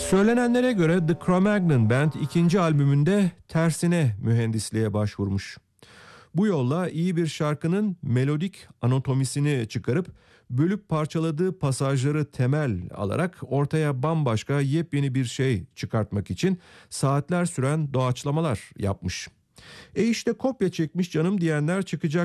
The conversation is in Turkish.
Söylenenlere göre The Cro-Magnon Band ikinci albümünde tersine mühendisliğe başvurmuş. Bu yolla iyi bir şarkının melodik anatomisini çıkarıp bölüp parçaladığı pasajları temel alarak ortaya bambaşka yepyeni bir şey çıkartmak için saatler süren doğaçlamalar yapmış. İşte kopya çekmiş canım diyenler çıkacak.